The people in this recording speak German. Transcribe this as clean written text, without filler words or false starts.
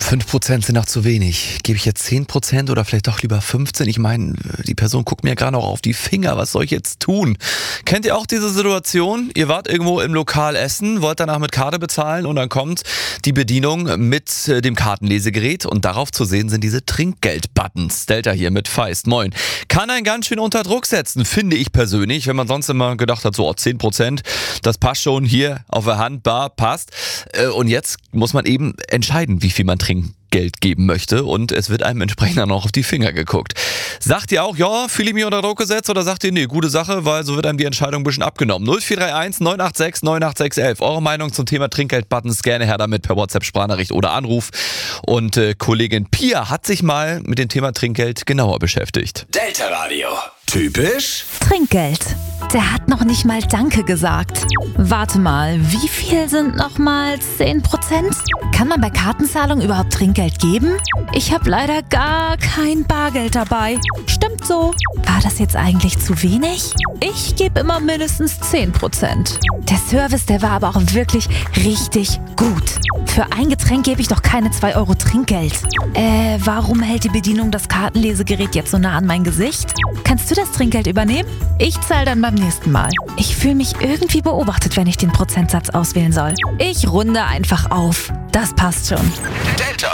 5% sind noch zu wenig. Gebe ich jetzt 10% oder vielleicht doch lieber 15%? Ich meine, die Person guckt mir gerade auch auf die Finger. Was soll ich jetzt tun? Kennt ihr auch diese Situation? Ihr wart irgendwo im Lokal essen, wollt danach mit Karte bezahlen und dann kommt die Bedienung mit dem Kartenlesegerät und darauf zu sehen sind diese Trinkgeld-Buttons. Delta hier mit Feist. Moin. Kann einen ganz schön unter Druck setzen, finde ich persönlich. Wenn man sonst immer gedacht hat, so 10%, das passt schon hier auf der Hand, bar, passt. Und jetzt muss man eben entscheiden, wie viel man Trinkgeld geben möchte und es wird einem entsprechend dann auch auf die Finger geguckt. Sagt ihr auch, ja, fühle ich mich unter Druck gesetzt oder sagt ihr, nee, gute Sache, weil so wird einem die Entscheidung ein bisschen abgenommen. 0431 986 98611. Eure Meinung zum Thema Trinkgeld-Buttons gerne her damit per WhatsApp-Sprachnachricht oder Anruf. Und Kollegin Pia hat sich mal mit dem Thema Trinkgeld genauer beschäftigt. Delta Radio. Typisch Trinkgeld. Der hat noch nicht mal Danke gesagt. Warte mal, wie viel sind nochmal 10%? Kann man bei Kartenzahlung überhaupt Trinkgeld geben? Ich habe leider gar kein Bargeld dabei. Stimmt so. War das jetzt eigentlich zu wenig? Ich gebe immer mindestens 10%. Der Service, der war aber auch wirklich richtig gut. Für ein Getränk gebe ich doch keine 2 Euro Trinkgeld. Warum hält die Bedienung das Kartenlesegerät jetzt so nah an mein Gesicht? Kannst du das Trinkgeld übernehmen? Ich zahle dann beim nächsten Mal. Ich fühle mich irgendwie beobachtet, wenn ich den Prozentsatz auswählen soll. Ich runde einfach auf. Das passt schon. Delta